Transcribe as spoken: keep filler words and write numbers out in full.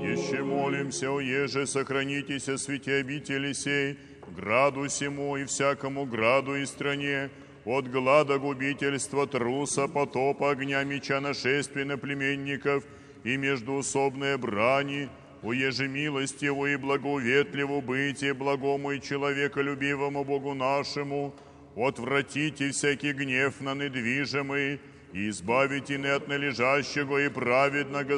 Еще молимся, о еже, сохранитесь о святе обители сей, граду сему и всякому граду и стране, от глада губительства, труса, потопа, огня, меча, нашествия на племенников и междуусобные брани, уеже милостиву и благоуветливу бытие благому и человеколюбивому Богу нашему, отвратите всякий гнев на недвижимый, и избавите не от належащего и праведного